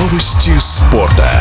Новости спорта.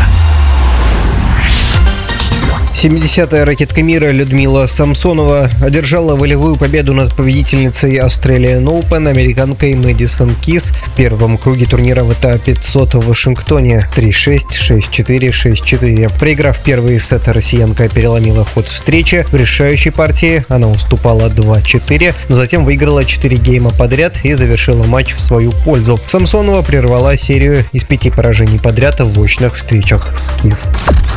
70-я ракетка мира Людмила Самсонова одержала волевую победу над победительницей Australian Open американкой Мэдисон Кис в первом круге турнира ВТА 500 в Вашингтоне 3-6, 6-4, 6-4. Проиграв первый сет, россиянка переломила ход встречи. В решающей партии она уступала 2-4, но затем выиграла 4 гейма подряд и завершила матч в свою пользу. Самсонова прервала серию из 5 поражений подряд в очных встречах с Кис.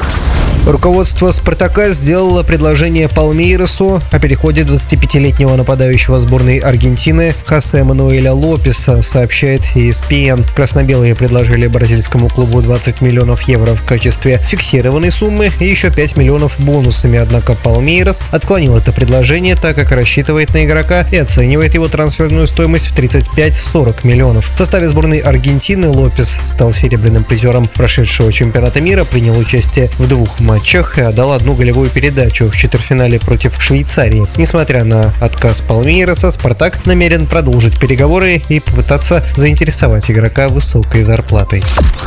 Руководство «Спартака» сделало предложение Палмейрасу о переходе 25-летнего нападающего сборной Аргентины Хосе Мануэля Лопеса, сообщает ESPN. Красно-белые предложили бразильскому клубу 20 миллионов евро в качестве фиксированной суммы и еще 5 миллионов бонусами, однако Палмейрас отклонил это предложение, так как рассчитывает на игрока и оценивает его трансферную стоимость в 35-40 миллионов. В составе сборной Аргентины Лопес стал серебряным призером прошедшего чемпионата мира, принял участие в 2 матчах и отдал одну голевую передачу в четвертьфинале против Швейцарии. Несмотря на отказ Палмейраса, «Спартак» намерен продолжить переговоры и попытаться заинтересовать игрока высокой зарплатой.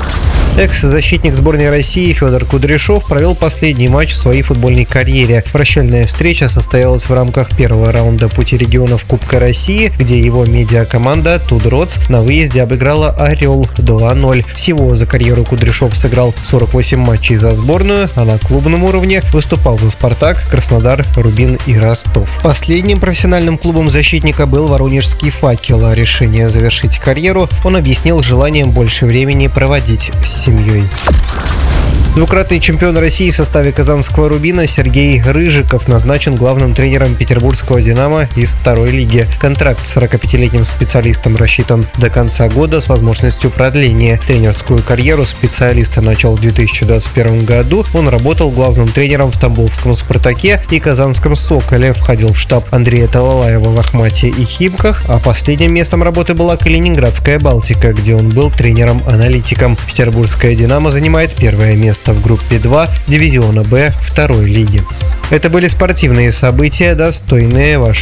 Экс-защитник сборной России Федор Кудряшов провел последний матч в своей футбольной карьере. Прощальная встреча состоялась в рамках первого раунда пути регионов Кубка России, где его медиакоманда «Тудроц» на выезде обыграла «Орел» 2-0. Всего за карьеру Кудряшов сыграл 48 матчей за сборную, а на клубном уровне выступал за «Спартак», Краснодар, Рубин и Ростов. Последним профессиональным клубом защитника был воронежский «Факел», а решение завершить карьеру он объяснил желанием больше времени проводить с семьей. Двукратный чемпион России в составе казанского «Рубина» Сергей Рыжиков назначен главным тренером петербургского «Динамо» из второй лиги. Контракт с 45-летним специалистом рассчитан до конца года с возможностью продления. Тренерскую карьеру специалиста начал в 2021 году. Он работал главным тренером в Тамбовском «Спартаке» и казанском «Соколе», входил в штаб Андрея Талалаева в «Ахмате» и «Химках», а последним местом работы была Калининградская «Балтика», где он был тренером-аналитиком. Петербургское «Динамо» занимает первое место в группе 2 дивизиона Б второй лиги. Это были спортивные события, достойные вашего